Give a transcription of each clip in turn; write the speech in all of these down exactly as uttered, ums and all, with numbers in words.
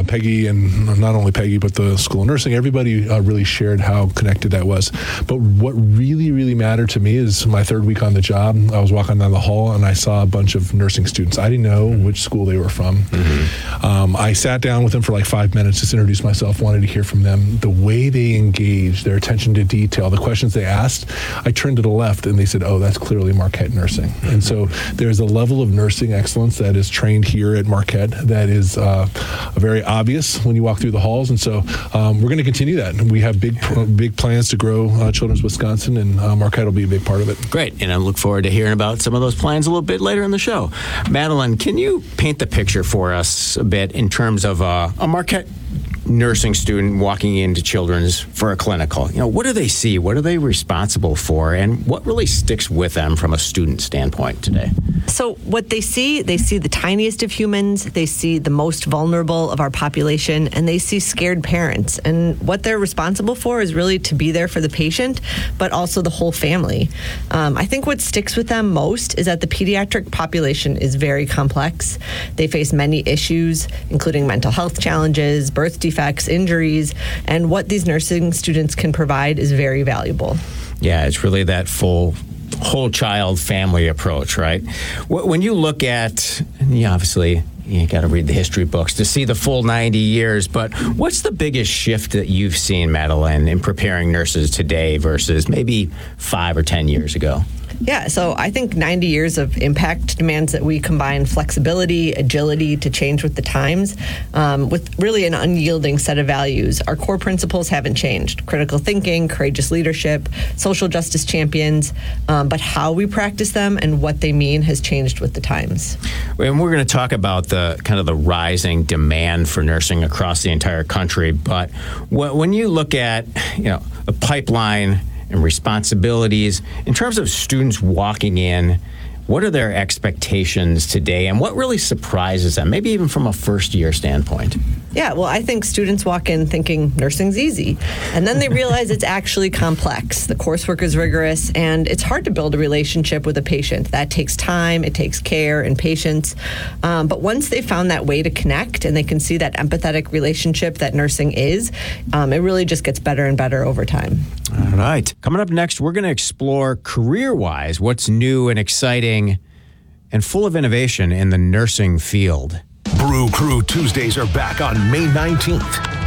Peggy, and not only Peggy, but the School of Nursing, everybody uh, really shared how connected that was. But what really, really mattered to me is my third week on the job, I was walking down the hall and I saw a bunch of nursing students. I didn't know which school they were from. Mm-hmm. Um, I sat down with them for like five minutes, just introduced myself, wanted to hear from them. The way they engaged, their attention to detail, the questions they asked, I turned to the left and they said, oh, that's clearly Marquette Nursing. Mm-hmm. And so there's a level of nursing excellence that is trained here at Marquette that is uh, very obvious when you walk through the halls. And so um, we're going to continue that. We have big big plans to grow uh, Children's Wisconsin, and uh, Marquette will be a big part of it. Great. And I look forward to hearing about some of those plans a little bit later in the show. Madeline, can you paint the picture for us a bit in terms of uh, a Marquette nursing student walking into Children's for a clinical? You know, what do they see? What are they responsible for? And what really sticks with them from a student standpoint today? So what they see, they see the tiniest of humans, they see the most vulnerable of our population, and they see scared parents. And what they're responsible for is really to be there for the patient, but also the whole family. Um, I think what sticks with them most is that the pediatric population is very complex. They face many issues, including mental health challenges, birth defects, injuries, and what these nursing students can provide is very valuable. Yeah, it's really that full whole child family approach, right? When you look at, you obviously, you got to read the history books to see the full ninety years, but what's the biggest shift that you've seen, Madeline, in preparing nurses today versus maybe five or ten years ago? Yeah, so I think ninety years of impact demands that we combine flexibility, agility to change with the times, um, with really an unyielding set of values. Our core principles haven't changed: critical thinking, courageous leadership, social justice champions, um, but how we practice them and what they mean has changed with the times. And we're going to talk about the kind of the rising demand for nursing across the entire country, but when you look at, you know, a pipeline and responsibilities in terms of students walking in, what are their expectations today, and what really surprises them, maybe even from a first-year standpoint? Yeah, well, I think students walk in thinking nursing's easy, and then they realize it's actually complex. The coursework is rigorous, and it's hard to build a relationship with a patient. That takes time, it takes care and patience. Um, but once they found that way to connect and they can see that empathetic relationship that nursing is, um, it really just gets better and better over time. All right. Coming up next, we're going to explore career-wise what's new and exciting and full of innovation in the nursing field. Brew Crew Tuesdays are back on May nineteenth.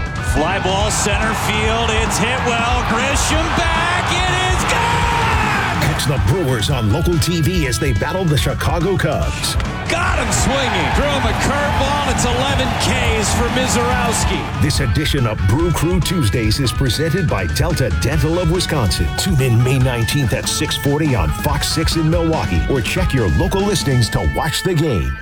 Fly ball center field. It's hit well. Grisham back. It is gone! Catch the Brewers on local T V as they battle the Chicago Cubs. Got him swinging. Threw him a curveball. It's eleven Ks for Mizorowski. This edition of Brew Crew Tuesdays is presented by Delta Dental of Wisconsin. Tune in May nineteenth at six forty on Fox six in Milwaukee, or check your local listings to watch the game.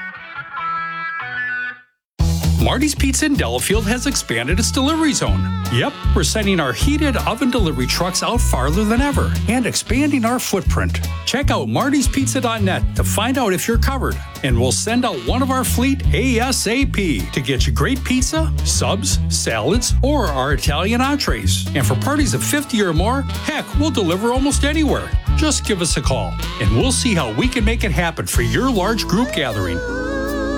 Marty's Pizza in Delafield has expanded its delivery zone. Yep, we're sending our heated oven delivery trucks out farther than ever and expanding our footprint. Check out martys pizza dot net to find out if you're covered, and we'll send out one of our fleet ASAP to get you great pizza, subs, salads, or our Italian entrees. And for parties of fifty or more, heck, we'll deliver almost anywhere. Just give us a call, and we'll see how we can make it happen for your large group gathering.